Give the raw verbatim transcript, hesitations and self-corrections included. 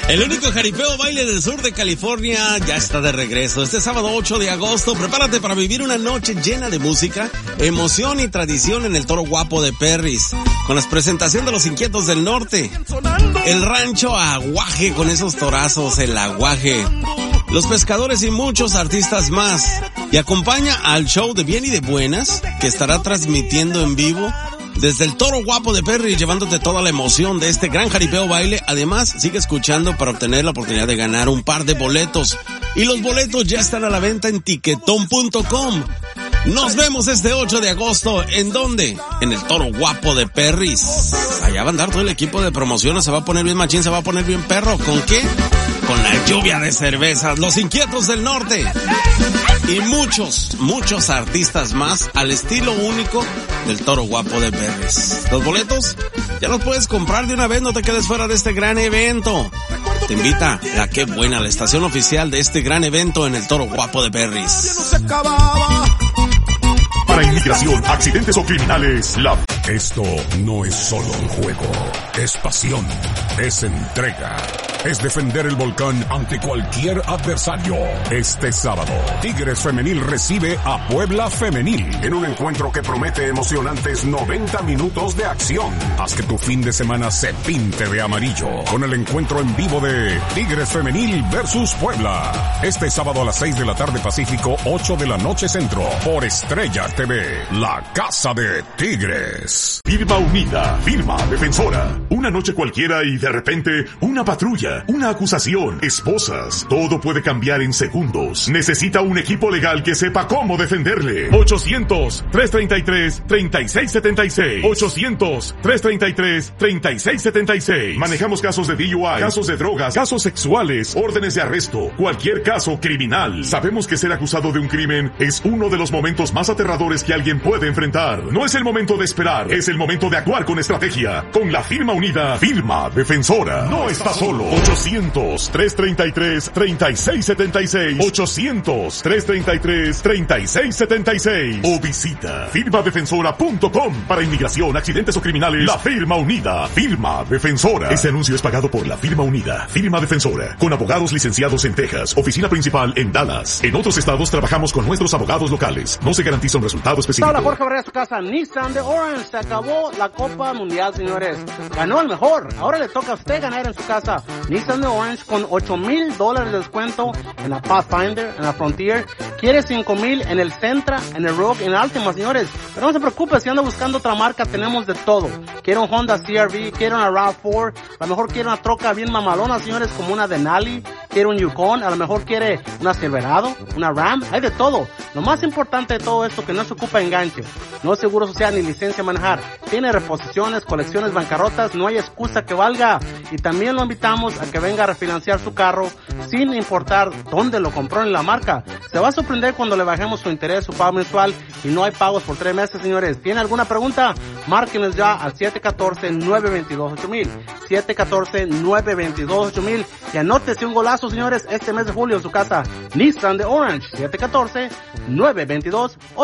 El único jaripeo baile del sur de California ya está de regreso. Este sábado ocho de agosto, prepárate para vivir una noche llena de música, emoción y tradición en el Toro Guapo de Perris, con la presentación de los Inquietos del Norte, el Rancho Aguaje con esos torazos, el Aguaje, Los Pescadores y muchos artistas más. Y acompaña al show de Bien y de Buenas, que estará transmitiendo en vivo desde el Toro Guapo de Perris, llevándote toda la emoción de este gran jaripeo baile. Además, sigue escuchando para obtener la oportunidad de ganar un par de boletos. Y los boletos ya están a la venta en tiquetón punto com. Nos vemos este ocho de agosto. ¿En dónde? En el Toro Guapo de Perris. Allá va a andar todo el equipo de promociones. Se va a poner bien machín, se va a poner bien perro. ¿Con qué? Con la lluvia de cervezas, los Inquietos del Norte y muchos, muchos artistas más al estilo único del Toro Guapo de Perris. Los boletos ya los puedes comprar de una vez, no te quedes fuera de este gran evento. Te invita la Qué Buena, la estación oficial de este gran evento en el Toro Guapo de Perris. Para inmigración, accidentes o criminales, la... Esto no es solo un juego, es pasión, es entrega, es defender el volcán ante cualquier adversario. Este sábado, Tigres Femenil recibe a Puebla Femenil en un encuentro que promete emocionantes noventa minutos de acción. Haz que tu fin de semana se pinte de amarillo con el encuentro en vivo de Tigres Femenil versus Puebla. Este sábado a las seis de la tarde Pacífico, ocho de la noche Centro, por Estrella T V, la casa de Tigres. Firma Unida, firma defensora. Una noche cualquiera y de repente una patrulla, una acusación, esposas. Todo puede cambiar en segundos. Necesita un equipo legal que sepa cómo defenderle. ochocientos, trescientos treinta y tres, treinta y seis setenta y seis. ochocientos, trescientos treinta y tres, treinta y seis setenta y seis. Manejamos casos de D U I, casos de drogas, casos sexuales, órdenes de arresto, cualquier caso criminal. Sabemos que ser acusado de un crimen es uno de los momentos más aterradores que alguien puede enfrentar. No es el momento de esperar. Es el momento de actuar con estrategia. Con la firma unida, firma defensora. No está solo. ochocientos, trescientos treinta y tres, treinta y seis setenta y seis. ochocientos, trescientos treinta y tres, treinta y seis setenta y seis. O visita firma defensora punto com. Para inmigración, accidentes o criminales, la firma unida, firma defensora. Este anuncio es pagado por la firma unida, firma defensora, con abogados licenciados en Texas, oficina principal en Dallas. En otros estados trabajamos con nuestros abogados locales. No se garantiza un resultado específico. Hola, Jorge Barrera, su casa Nissan de Orange. Se acabó la Copa Mundial, señores. Ganó el mejor. Ahora le toca a usted ganar en su casa. Nissan de Orange con ocho mil dólares de descuento en la Pathfinder, en la Frontier. Quiere cinco mil en el Sentra, en el Rogue, en el Altima, señores. Pero no se preocupe, si anda buscando otra marca, tenemos de todo. Quiere un Honda C R V, quiere una RAV cuatro, a lo mejor quiere una troca bien mamalona, señores, como una Denali. Quiere un Yukon, a lo mejor quiere una Silverado, una Ram. Hay de todo. Lo más importante de todo esto, que no se ocupa enganche. No es seguro social ni licencia a manejar. Tiene reposiciones, colecciones, bancarrotas, no hay excusa que valga. Y también lo invitamos a que venga a refinanciar su carro sin importar dónde lo compró en la marca. Se va a sorprender cuando le bajemos su interés, su pago mensual, y no hay pagos por tres meses, señores. ¿Tiene alguna pregunta? Márquenos ya al siete uno cuatro, nueve dos dos, ocho mil. siete uno cuatro, nueve dos dos, ocho mil. Y anótese un golazo, señores, este mes de julio en su casa. Nissan de Orange, siete uno cuatro, nueve dos dos, ocho mil.